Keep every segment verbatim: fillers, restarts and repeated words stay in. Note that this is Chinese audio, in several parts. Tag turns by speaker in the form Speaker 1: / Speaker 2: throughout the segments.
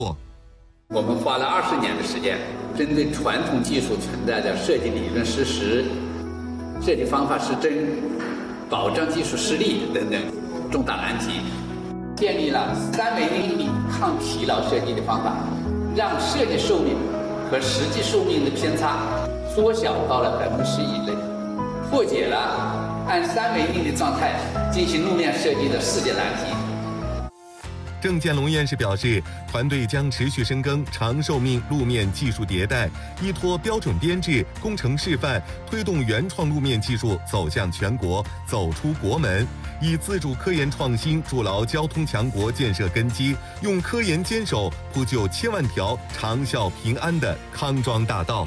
Speaker 1: 我们花了二十年的时间，针对传统技术存在的设计理论事实、设计方法失真、保障技术实力等等重大难题，建立了三维定理抗疲劳设计的方法，让设计寿命和实际寿命的偏差缩小到了百分之十以内，破解了按三维定理状态进行路面设计的世界难题。
Speaker 2: 郑建龙院士表示，团队将持续深耕长寿命路面技术迭代，依托标准编制、工程示范，推动原创路面技术走向全国，走出国门，以自主科研创新筑牢交通强国建设根基，用科研坚守铺就千万条长效平安的康庄大道。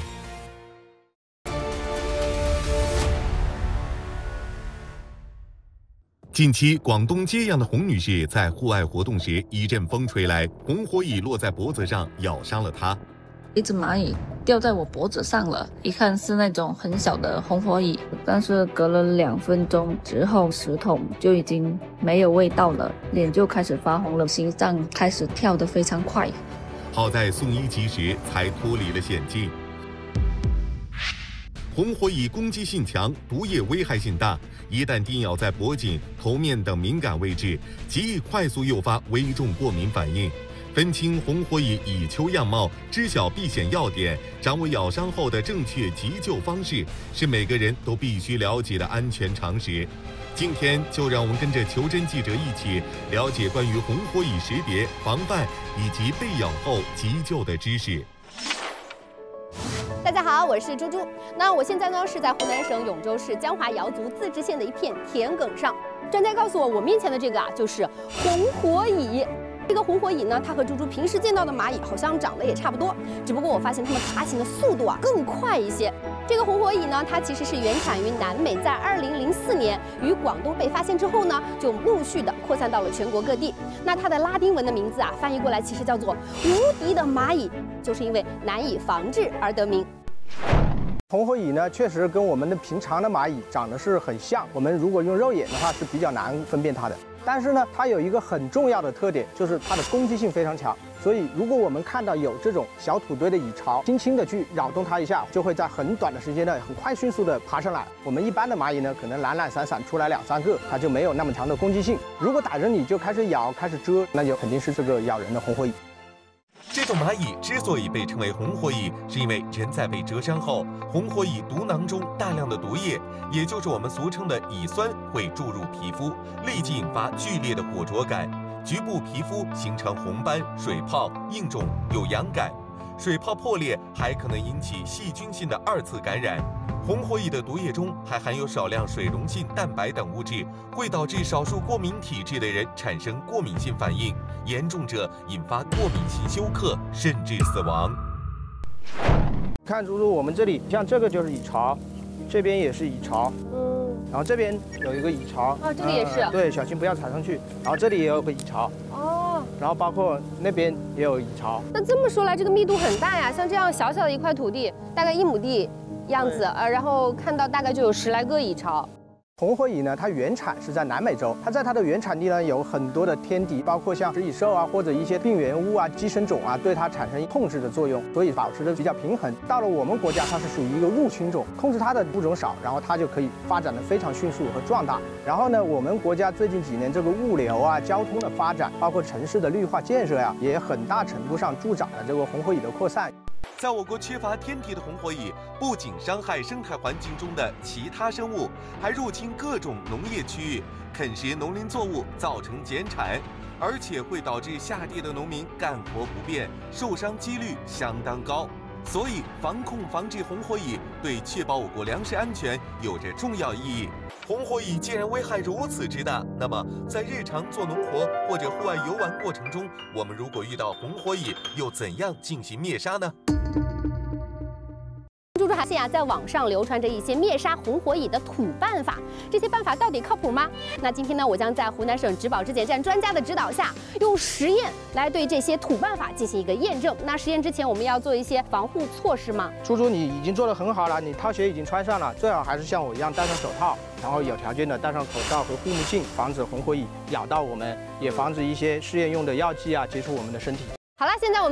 Speaker 2: 近期，广东揭阳的洪女士在户外活动时，一阵风吹来，红火蚁落在脖子上，咬伤了她。
Speaker 3: 一只蚂蚁掉在我脖子上了，一看是那种很小的红火蚁，但是隔了两分钟之后，石头就已经没有味道了，脸就开始发红了，心脏开始跳得非常快。
Speaker 2: 好在送医及时，才脱离了险境。红火蚁攻击性强，毒液危害性大，一旦叮咬在脖颈、头面等敏感位置，极易快速诱发危重过敏反应。分清红火蚁蚁丘样貌，知晓避险要点，掌握咬伤后的正确急救方式，是每个人都必须了解的安全常识。今天就让我们跟着求真记者一起了解关于红火蚁识别、防范以及被咬后急救的知识。
Speaker 4: 大家好，我是猪猪。那我现在呢是在湖南省永州市江华瑶族自治县的一片田埂上。专家告诉我，我面前的这个啊就是红火蚁。这个红火蚁呢，它和猪猪平时见到的蚂蚁好像长得也差不多，只不过我发现它们爬行的速度啊更快一些。这个红火蚁呢，它其实是原产于南美，在二零零四年于广东被发现之后呢，就陆续的扩散到了全国各地。那它的拉丁文的名字啊，翻译过来其实叫做无敌的蚂蚁，就是因为难以防治而得名。
Speaker 5: 红火蚁呢，确实跟我们的平常的蚂蚁长得是很像，我们如果用肉眼的话是比较难分辨它的。但是呢，它有一个很重要的特点，就是它的攻击性非常强。所以，如果我们看到有这种小土堆的蚁巢，轻轻的去扰动它一下，就会在很短的时间内很快迅速的爬上来。我们一般的蚂蚁呢，可能懒懒散散出来两三个，它就没有那么强的攻击性。如果打着你就开始咬、开始蛰，那就肯定是这个咬人的红火蚁。
Speaker 2: 这种蚂蚁之所以被称为红火蚁，是因为人在被蛰伤后，红火蚁毒囊中大量的毒液，也就是我们俗称的蚁酸，会注入皮肤，立即引发剧烈的火灼感，局部皮肤形成红斑、水泡、硬肿、有痒感，水泡破裂还可能引起细菌性的二次感染。红火蚁的毒液中还含有少量水溶性蛋白等物质，会导致少数过敏体质的人产生过敏性反应，严重者引发过敏性休克，甚至死亡。
Speaker 5: 看猪猪，我们这里像这个就是蚁巢，这边也是蚁巢，嗯，然后这边有一个蚁巢，
Speaker 4: 啊，这个也是，
Speaker 5: 呃、对，小心不要踩上去。然后这里也有个蚁巢，哦，然后包括那边也有蚁巢。
Speaker 4: 那这么说来，这个密度很大呀，像这样小小的一块土地，大概一亩地样子，呃，然后看到大概就有十来个蚁巢。
Speaker 5: 红火蚁呢，它原产是在南美洲，它在它的原产地呢有很多的天敌，包括像食蚁兽啊，或者一些病原物啊、寄生种啊，对它产生控制的作用，所以保持的比较平衡。到了我们国家，它是属于一个入侵种，控制它的物种少，然后它就可以发展的非常迅速和壮大。然后呢，我们国家最近几年这个物流啊、交通的发展，包括城市的绿化建设呀、啊，也很大程度上助长了这个红火蚁的扩散。
Speaker 2: 在我国缺乏天敌的红火蚁，不仅伤害生态环境中的其他生物，还入侵各种农业区域，啃食农林作物，造成减产，而且会导致下地的农民干活不便，受伤几率相当高。所以，防控防治红火蚁对确保我国粮食安全有着重要意义。红火蚁既然危害如此之大，那么在日常做农活或者户外游玩过程中，我们如果遇到红火蚁，又怎样进行灭杀呢？
Speaker 4: 猪猪还现啊，在网上流传着一些灭杀红火蚁的土办法，这些办法到底靠谱吗？那今天呢，我将在湖南省植保质检站专家的指导下，用实验来对这些土办法进行一个验证。那实验之前，我们要做一些防护措施吗？
Speaker 5: 猪猪，你已经做得很好了，你套鞋已经穿上了，最好还是像我一样戴上手套，然后有条件的戴上口罩和护目镜，防止红火蚁咬到我们，也防止一些试验用的药剂啊接触我们的身体。
Speaker 4: 好了，现在我们